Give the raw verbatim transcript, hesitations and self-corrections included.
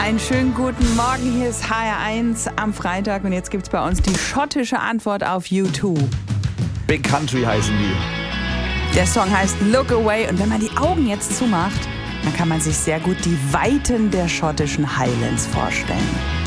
Einen schönen guten Morgen, hier ist H R eins am Freitag und jetzt gibt es bei uns die schottische Antwort auf U zwei. Big Country heißen die. Der Song heißt Look Away und wenn man die Augen jetzt zumacht, dann kann man sich sehr gut die Weiten der schottischen Highlands vorstellen.